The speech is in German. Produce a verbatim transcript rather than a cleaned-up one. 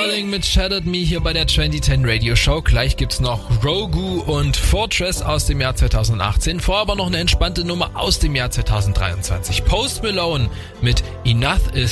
Darling mit Shattered Me hier bei der zwanzig zehn Radio Show. Gleich gibt's noch Rogu und Fortress aus dem Jahr zweitausendachtzehn. Vor aber noch eine entspannte Nummer aus dem Jahr zweitausenddreiundzwanzig. Post Malone mit Enough Is